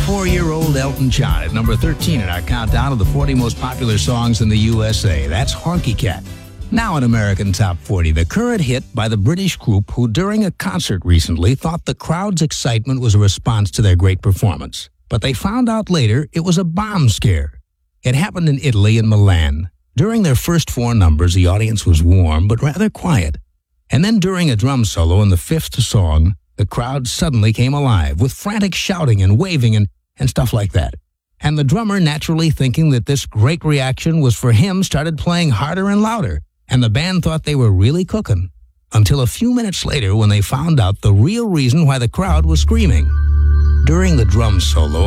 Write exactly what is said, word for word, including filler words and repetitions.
twenty-four-year-old Elton John at number thirteen in our countdown of the forty most popular songs in the U S A. That's Honky Cat. Now in American Top forty, the current hit by the British group who during a concert recently thought the crowd's excitement was a response to their great performance. But they found out later it was a bomb scare. It happened in Italy in Milan. During their first four numbers, the audience was warm but rather quiet. And then during a drum solo in the fifth song, the crowd suddenly came alive with frantic shouting and waving and, and stuff like that. And the drummer, naturally thinking that this great reaction was for him, started playing harder and louder. And the band thought they were really cooking. Until a few minutes later when they found out the real reason why the crowd was screaming. During the drum solo,